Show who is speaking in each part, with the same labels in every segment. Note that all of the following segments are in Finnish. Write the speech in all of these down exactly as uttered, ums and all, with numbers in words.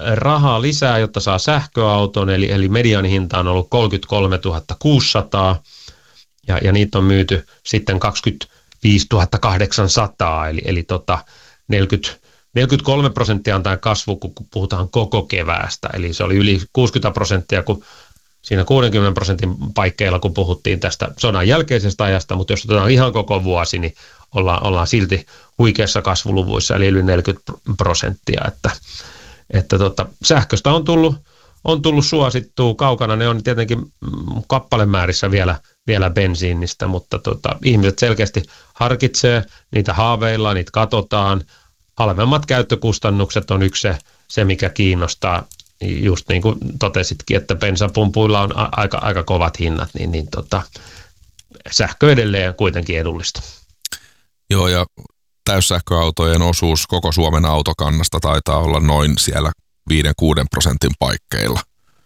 Speaker 1: rahaa lisää, jotta saa sähköauton, eli, eli mediaanihinta on ollut kolmekymmentäkolmetuhatta kuusisataa, ja, ja niitä on myyty sitten kaksikymmentäviisituhatta kahdeksansataa, eli, eli tota neljäkymmentä, neljäkymmentäkolme prosenttia on tämä kasvu, kun puhutaan koko keväästä, eli se oli yli kuusikymmentä prosenttia, kun siinä kuudenkymmenen prosentin paikkeilla, kun puhuttiin tästä sodan jälkeisestä ajasta, mutta jos otetaan ihan koko vuosi, niin ollaan, ollaan silti huikeassa kasvuluvuissa, eli yli neljäkymmentä prosenttia, että, että tota, sähköstä on tullut, on tullut suosittua kaukana, ne on tietenkin kappalemäärissä vielä, vielä bensiinistä, mutta tota, ihmiset selkeästi harkitsee, niitä haaveillaan, niitä katsotaan, halvemmat käyttökustannukset on yksi se, se mikä kiinnostaa. Just niin kuin totesitkin, että bensapumpuilla on a- aika, aika kovat hinnat, niin, niin tota, sähkö edelleen kuitenkin edullista.
Speaker 2: Joo, ja täyssähköautojen osuus koko Suomen autokannasta taitaa olla noin siellä viiden kuuden prosentin paikkeilla.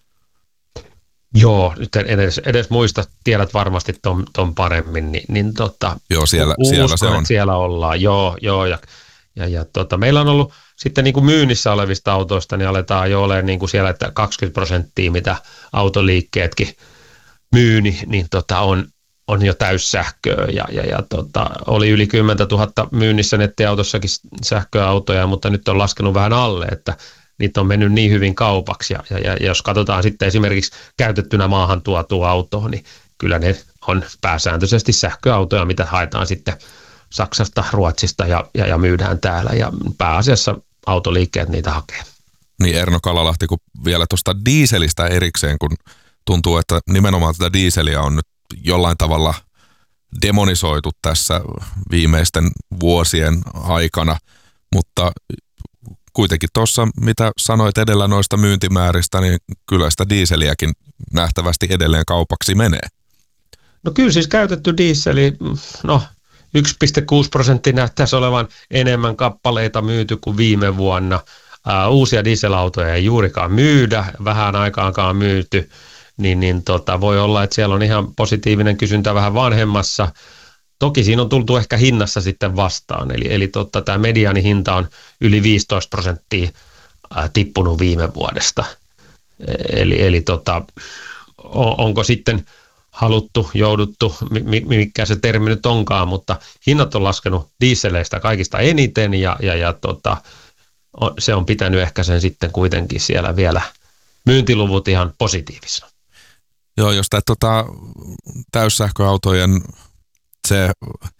Speaker 1: Joo, nyt en edes, edes muista, tiedät varmasti ton, ton paremmin, niin, niin tota,
Speaker 2: joo, siellä,
Speaker 1: uskon,
Speaker 2: siellä se on.
Speaker 1: Siellä ollaan, joo, joo, ja, ja, ja tota, meillä on ollut sitten niin kuin myynnissä olevista autoista, niin aletaan jo olemaan niin kuin siellä, että kaksikymmentä prosenttia, mitä autoliikkeetkin myy, niin, niin tota on, on jo täyssähköä. Ja, ja, ja tota, oli yli kymmentätuhatta myynnissä nettiautossakin sähköautoja, mutta nyt on laskenut vähän alle, että niitä on mennyt niin hyvin kaupaksi. Ja, ja, ja jos katsotaan sitten esimerkiksi käytettynä maahan tuotua autoa, niin kyllä ne on pääsääntöisesti sähköautoja, mitä haetaan sitten Saksasta, Ruotsista ja, ja, ja myydään täällä. Ja pääasiassa autoliikkeet niitä hakee.
Speaker 2: Niin Erno Kalalahti, kun vielä tuosta dieselistä erikseen, kun tuntuu, että nimenomaan tätä dieseliä on nyt jollain tavalla demonisoitu tässä viimeisten vuosien aikana, mutta kuitenkin tuossa, mitä sanoit edellä noista myyntimääristä, niin kyllä sitä dieseliäkin nähtävästi edelleen kaupaksi menee.
Speaker 1: No kyllä siis käytetty dieseli, no yksi pilkku kuusi prosenttia näyttäisi olevan enemmän kappaleita myyty kuin viime vuonna. Ää, uusia dieselautoja ei juurikaan myydä, vähän aikaankaan myyty, niin, niin tota, voi olla, että siellä on ihan positiivinen kysyntä vähän vanhemmassa. Toki siinä on tultu ehkä hinnassa sitten vastaan, eli, eli tota, tämä mediaanihinta on yli viisitoista prosenttia ää, tippunut viime vuodesta. Eli, eli tota, on, onko sitten haluttu, jouduttu, mikä se termi nyt onkaan, mutta hinnat on laskenut dieseleistä kaikista eniten ja, ja, ja tota, se on pitänyt ehkä sen sitten kuitenkin siellä vielä myyntiluvut ihan positiivisena.
Speaker 2: Joo, jos tämä tota, täyssähköautojen se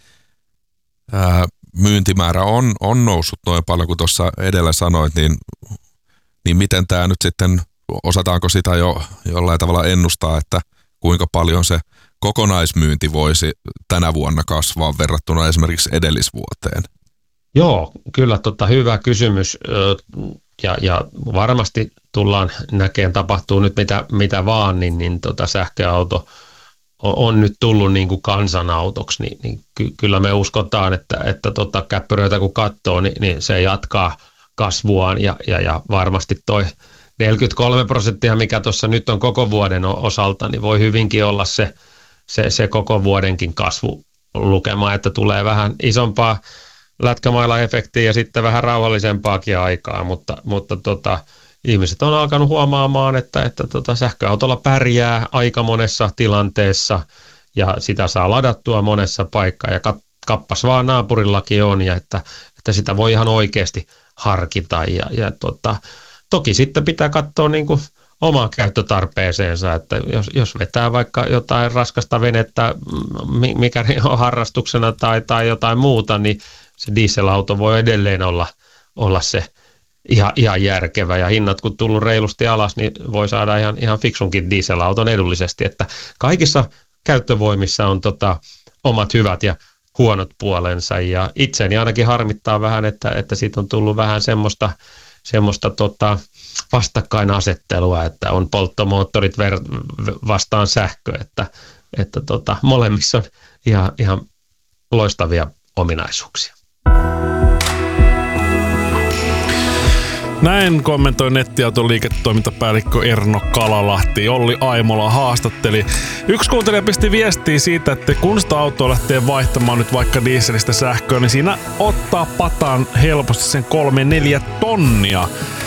Speaker 2: ää, myyntimäärä on, on noussut noin paljon kuin tuossa edellä sanoit, niin, niin miten tämä nyt sitten, osataanko sitä jo jollain tavalla ennustaa, että kuinka paljon se kokonaismyynti voisi tänä vuonna kasvaa verrattuna esimerkiksi edellisvuoteen? Joo,
Speaker 1: kyllä tota, hyvä kysymys ja, ja varmasti tullaan näkemään, tapahtuu nyt mitä, mitä vaan, niin, niin tota, sähköauto on, on nyt tullut niin kuin kansanautoksi, niin, niin ky, kyllä me uskotaan, että, että tota, käppyröitä kun katsoo, niin, niin se jatkaa kasvuaan ja, ja, ja varmasti toi neljäkymmentäkolme prosenttia, mikä tuossa nyt on koko vuoden osalta, niin voi hyvinkin olla se, se, se koko vuodenkin kasvulukema, että tulee vähän isompaa lätkämaila-efektiä ja sitten vähän rauhallisempaakin aikaa, mutta, mutta tota, ihmiset on alkanut huomaamaan, että, että tota, sähköautolla pärjää aika monessa tilanteessa ja sitä saa ladattua monessa paikkaa ja kappas vaan naapurillakin on ja että, että sitä voi ihan oikeasti harkita ja, ja tota, toki sitten pitää katsoa niin kuin omaan käyttötarpeeseensa, että jos, jos vetää vaikka jotain raskasta venettä, mikä on harrastuksena tai, tai jotain muuta, niin se dieselauto voi edelleen olla, olla se ihan, ihan järkevä. Ja hinnat kun tullut reilusti alas, niin voi saada ihan, ihan fiksunkin dieselauton edullisesti. Että kaikissa käyttövoimissa on tota, omat hyvät ja huonot puolensa. Ja itseäni ainakin harmittaa vähän, että, että siitä on tullut vähän semmoista semmoista tota, vastakkainasettelua, että on polttomoottorit ver- vastaan sähkö, että, että tota, molemmissa on ihan, ihan loistavia ominaisuuksia.
Speaker 3: Näin kommentoi nettiauton liiketoimintapäällikkö Erno Kalalahti. Olli Aimola haastatteli. Yksi kuuntelija pisti viestiä siitä, että kun sitä autoa lähtee vaihtamaan nyt vaikka dieselistä sähköön, niin siinä ottaa pataan helposti sen kolme neljä tonnia.